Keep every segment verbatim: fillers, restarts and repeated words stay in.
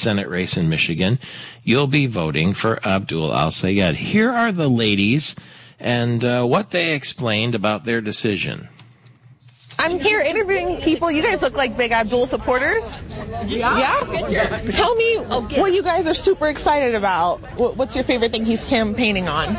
Senate race in Michigan, you'll be voting for Abdul Al-Sayed. Here are the ladies and uh, what they explained about their decision. I'm here interviewing people. You guys look like big Abdul supporters. Yeah? Yeah? Tell me what you guys are super excited about. What's your favorite thing he's campaigning on?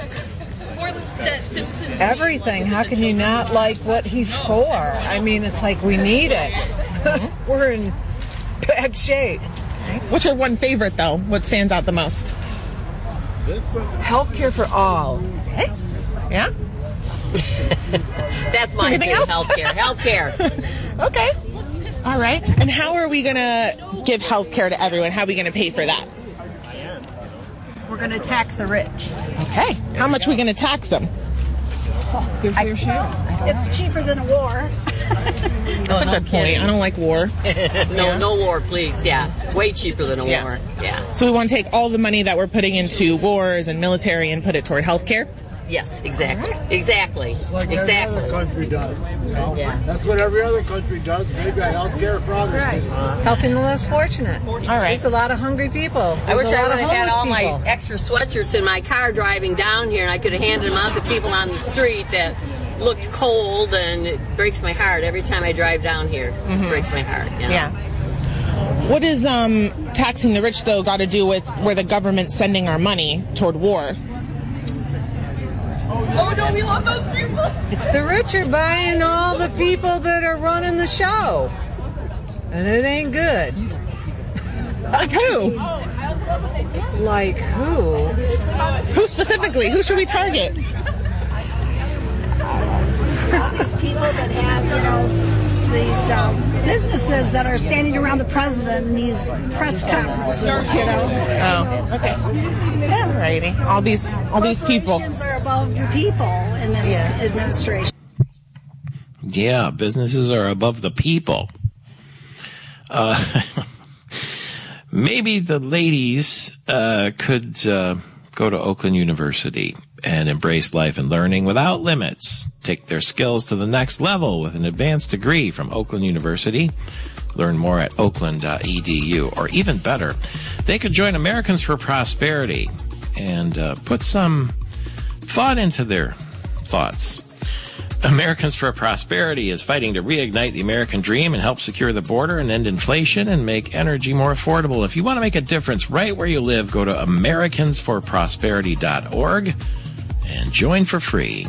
Everything. How can you not like what he's for? I mean, it's like we need it. Mm-hmm. We're in bad shape. What's your one favorite, though? What stands out the most? Healthcare for all. Okay. Yeah? That's my Anything favorite. else? Healthcare. Healthcare. Okay. All right. And how are we going to give healthcare to everyone? How are we going to pay for that? We're going to tax the rich. Okay. How much are we going to tax them? Give your share. It's cheaper than a war. That's oh, a no good kidding. point. I don't like war. no, yeah. no war, please. Yeah. Way cheaper than a yeah. war. Yeah. So we want to take all the money that we're putting into wars and military and put it toward healthcare? Yes, exactly. Exactly. Just like exactly. every other country does. You know? Yeah. That's what every other country does. They've got health care for others. Right. Uh, Helping the less fortunate. All right. There's a lot of hungry people. There's I wish I would have had all people. my extra sweatshirts in my car driving down here, and I could have handed them out to people on the street that looked cold, and it breaks my heart every time I drive down here. It just mm-hmm. breaks my heart. You know? Yeah. What is um, taxing the rich, though, got to do with where the government's sending our money toward war? Oh, no, we love those people. The rich are buying all the people that are running the show. And it ain't good. Like who? Like who? Who specifically? Who should we target? All these people that have, you know, these um, businesses that are standing around the president in these press conferences, you know. Oh, okay. Yeah, righty. All these, all these people. Corporations are above the people in this yeah. administration. Yeah, businesses are above the people. Uh, maybe the ladies uh, could uh, go to Oakland University and embrace life and learning without limits. Take their skills to the next level with an advanced degree from Oakland University. Learn more at oakland dot e d u. Or even better, they could join Americans for Prosperity and uh, put some thought into their thoughts. Americans for Prosperity is fighting to reignite the American dream and help secure the border and end inflation and make energy more affordable. If you want to make a difference right where you live, go to americans for prosperity dot org and join for free.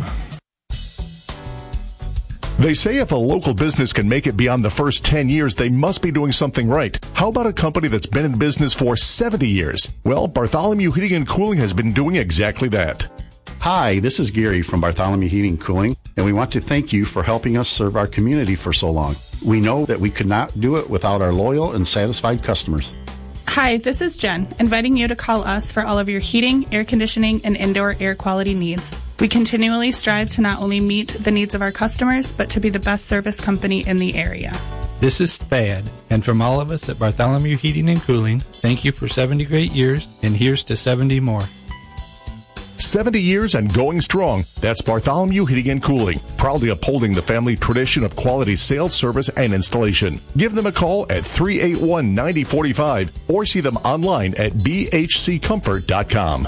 They say if a local business can make it beyond the first ten years, they must be doing something right. How about a company that's been in business for seventy years? Well, Bartholomew Heating and Cooling has been doing exactly that. Hi, this is Gary from Bartholomew Heating and Cooling, and we want to thank you for helping us serve our community for so long. We know that we could not do it without our loyal and satisfied customers. Hi, this is Jen, inviting you to call us for all of your heating, air conditioning, and indoor air quality needs. We continually strive to not only meet the needs of our customers, but to be the best service company in the area. This is Thad, and from all of us at Bartholomew Heating and Cooling, thank you for seventy great years, and here's to seventy more. seventy years and going strong. That's Bartholomew Heating and Cooling, proudly upholding the family tradition of quality sales, service, and installation. Give them a call at three eight one, nine oh four five or see them online at b h c comfort dot com.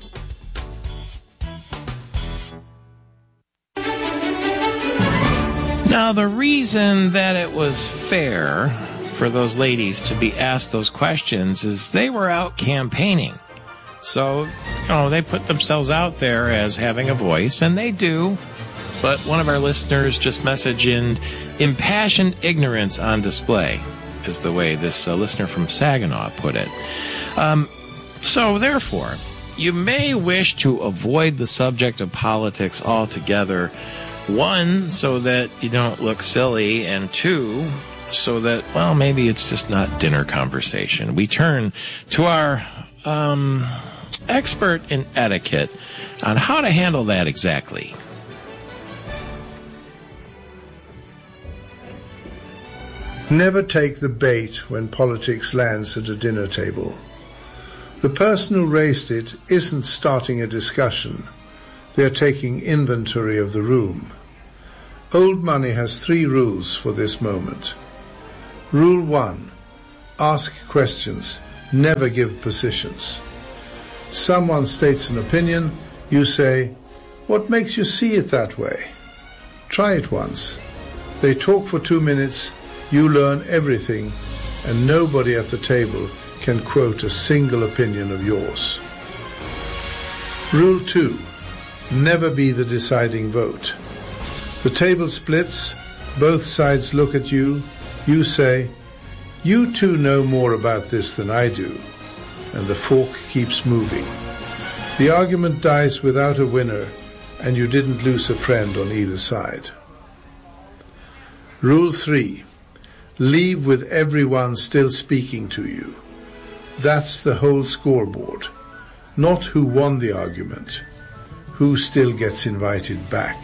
Now, the reason that it was fair for those ladies to be asked those questions is they were out campaigning. So, you know, they put themselves out there as having a voice, and they do. But one of our listeners just messaged in, impassioned ignorance on display, is the way this uh, listener from Saginaw put it. Um, so, therefore, you may wish to avoid the subject of politics altogether. One, so that you don't look silly, and two, so that, well, maybe it's just not dinner conversation. We turn to our um, expert in etiquette on how to handle that exactly. Never take the bait when politics lands at a dinner table. The person who raised it isn't starting a discussion. They're taking inventory of the room. Old Money has three rules for this moment. Rule one, ask questions. Never give positions. Someone states an opinion, you say, "What makes you see it that way?" Try it once. They talk for two minutes, you learn everything, and nobody at the table can quote a single opinion of yours. Rule two. Never be the deciding vote. The table splits, both sides look at you, you say, "You two know more about this than I do," and the fork keeps moving. The argument dies without a winner, and you didn't lose a friend on either side. Rule three. Leave with everyone still speaking to you. That's the whole scoreboard. Not who won the argument, who still gets invited back.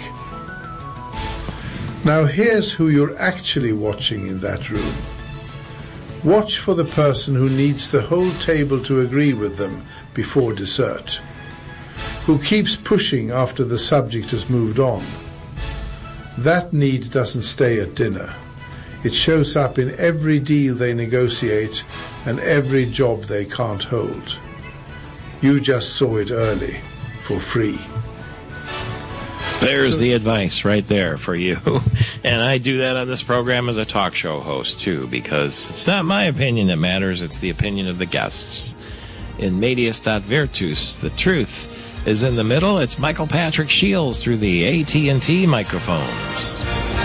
Now here's who you're actually watching in that room. Watch for the person who needs the whole table to agree with them before dessert, who keeps pushing after the subject has moved on. That need doesn't stay at dinner. It shows up in every deal they negotiate and every job they can't hold. You just saw it early, for free. There's the advice right there for you. And I do that on this program as a talk show host, too, because it's not my opinion that matters, it's the opinion of the guests. In Medias Stat Virtus, the truth is in the middle. It's Michael Patrick Shields through the A T and T microphones.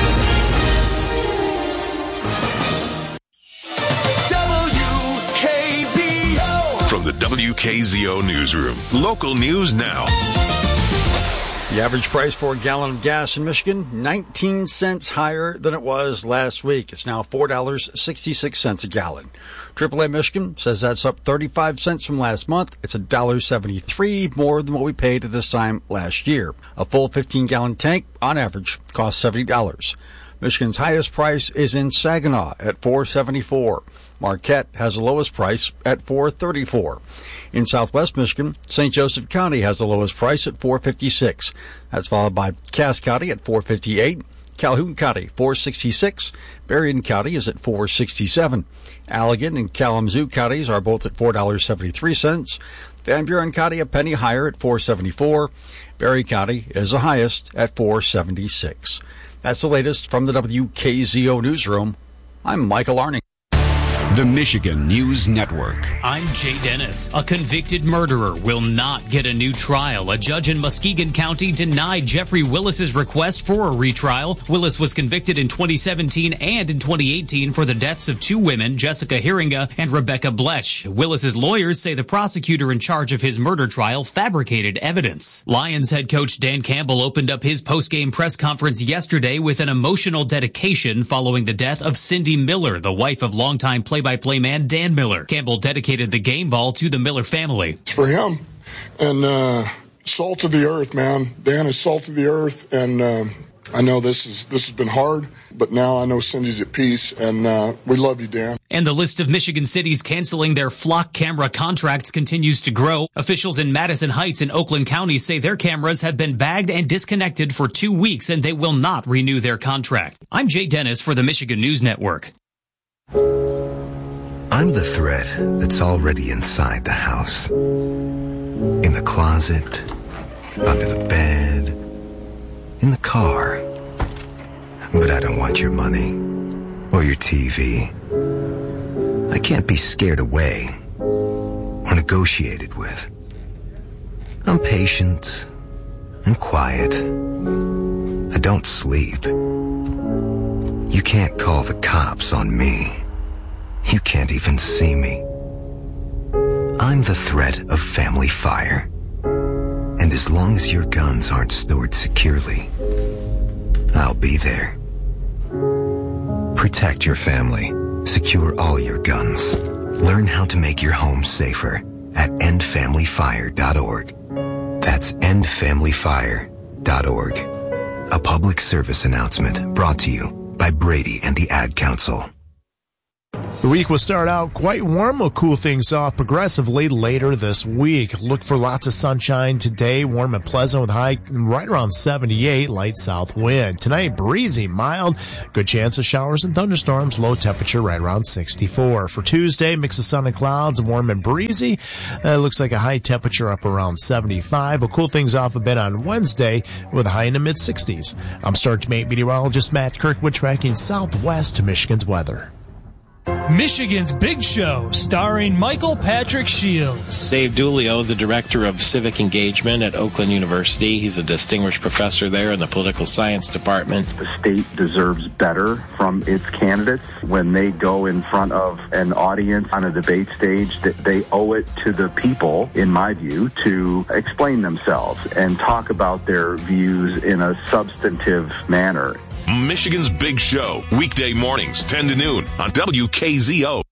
From the W K Z O Newsroom, local news now. The average price for a gallon of gas in Michigan, nineteen cents higher than it was last week. It's now four dollars and sixty-six cents a gallon. triple A Michigan says that's up thirty-five cents from last month. It's one dollar and seventy-three cents more than what we paid at this time last year. A full fifteen-gallon tank, on average, costs seventy dollars. Michigan's highest price is in Saginaw at four dollars and seventy-four cents. Marquette has the lowest price at four dollars and thirty-four cents. In southwest Michigan, Saint Joseph County has the lowest price at four dollars and fifty-six cents. That's followed by Cass County at four dollars and fifty-eight cents. Calhoun County, four dollars and sixty-six cents. Berrien County is at four dollars and sixty-seven cents. Allegan and Kalamazoo counties are both at four dollars and seventy-three cents. Van Buren County a penny higher at four dollars and seventy-four cents. Berry County is the highest at four dollars and seventy-six cents. That's the latest from the W K Z O Newsroom. I'm Michael Arning. The Michigan News Network. I'm Jay Dennis. A convicted murderer will not get a new trial. A judge in Muskegon County denied Jeffrey Willis's request for a retrial. Willis was convicted in twenty seventeen and in twenty eighteen for the deaths of two women, Jessica Hiringa and Rebecca Blech. Willis's lawyers say the prosecutor in charge of his murder trial fabricated evidence. Lions head coach Dan Campbell opened up his post-game press conference yesterday with an emotional dedication following the death of Cindy Miller, the wife of longtime play-by-play man Dan Miller. Campbell dedicated the game ball to the Miller family. For him, and uh, salt of the earth, man. Dan is salt of the earth, and uh, I know this is this has been hard, but now I know Cindy's at peace, and uh, we love you, Dan. And the list of Michigan cities canceling their flock camera contracts continues to grow. Officials in Madison Heights and Oakland County say their cameras have been bagged and disconnected for two weeks, and they will not renew their contract. I'm Jay Dennis for the Michigan News Network. I'm the thread that's already inside the house. In the closet, under the bed, in the car. But I don't want your money or your T V. I can't be scared away or negotiated with. I'm patient and quiet. I don't sleep. You can't call the cops on me. You can't even see me. I'm the threat of family fire. And as long as your guns aren't stored securely, I'll be there. Protect your family. Secure all your guns. Learn how to make your home safer at end family fire dot org. That's end family fire dot org. A public service announcement brought to you by Brady and the Ad Council. The week will start out quite warm. Will cool things off progressively later this week. Look for lots of sunshine today, warm and pleasant with high right around seventy-eight, light south wind. Tonight, breezy, mild, good chance of showers and thunderstorms, low temperature right around sixty-four. For Tuesday, mix of sun and clouds, warm and breezy. Uh, looks like a high temperature up around seventy-five. We'll cool things off a bit on Wednesday with a high in the mid sixties. I'm Star Mate meteorologist Matt Kirkwood tracking southwest Michigan's weather. Michigan's Big Show, starring Michael Patrick Shields. Dave Dulio, the Director of Civic Engagement at Oakland University. He's a distinguished professor there in the Political Science Department. The state deserves better from its candidates when they go in front of an audience on a debate stage. That they owe it to the people, in my view, to explain themselves and talk about their views in a substantive manner. Michigan's Big Show, weekday mornings, ten to noon on W K Z O.